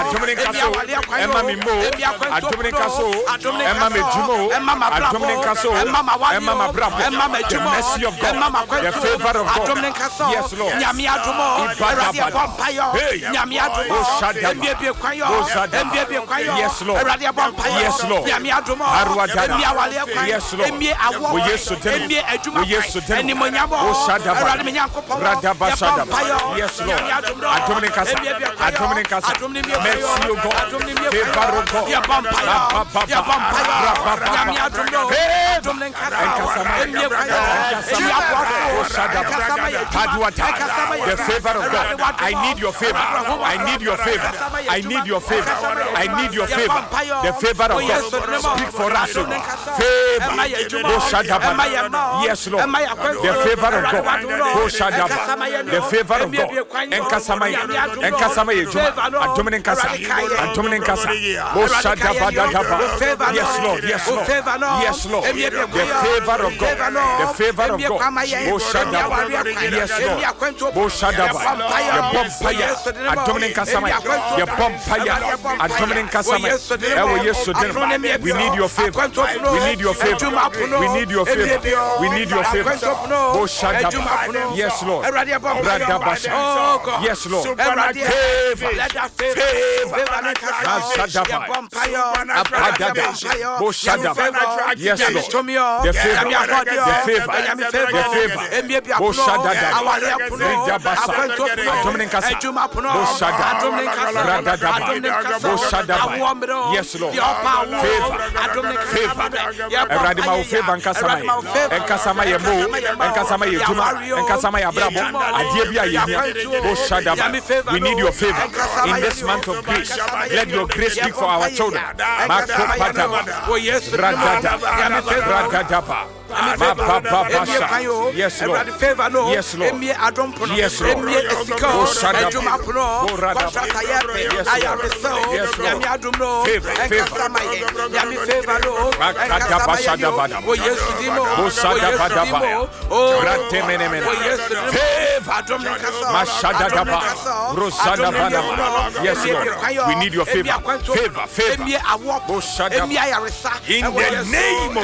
Adominikaso, Emma Mimo, Adominikaso, Emma Mejumo, Adominikaso, Emma Mabrabo, the mercy of God, the favor of God. Yes, Lord. Yes, Lord. Yes, Lord. Yes, Lord. We yes, Lord. Adominicasa, mercy of God, favor of God, the favor of God. I need your favor. I need your favor. I need your favor. I need your favor. The favor of God. Speak for us. Favor. Yes, Lord. The favor of God. The favor of God. Enkasamaya. Enkasamaya. Adominicasa. Adominicasa. Yes, Lord. Yes, Lord. Yes, Lord. The favor of God. The favor of God. Yes, Lord. Boshadaba. The Bompire. Adominicasama. The Bompire. Adominicasama. We need your favor. We need your favor. We need your favor. We need your favor. Boshadaba. Yes, Lord. Yes, Lord. Favor. Yes, Lord. The favor. The favor. The favor. Boshadada. Yes, Lord. Favor. Favor. Eradima favor and Kasama. And Kasama Yemo. And Kasama Yejuma. And Kasama Yabrabo. Adiebia Yemia. Boshadaba. We need your favor in this month of grace. Let your grace speak for our children. Yes, Lord. Yes, Lord. Yes, Lord. Yes, Lord. Yes, Lord. We need your favor. Favor. In the name of